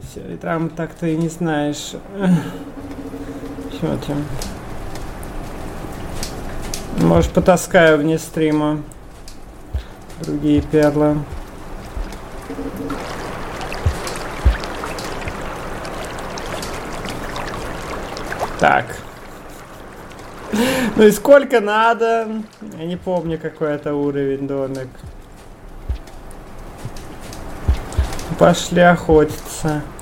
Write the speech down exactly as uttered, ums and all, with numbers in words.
Все, и там так ты и не знаешь. Смотрим. Может, потаскаю вне стрима другие перлы. Так. Ну и сколько надо? Я не помню, какой это уровень домик. Пошли охотиться.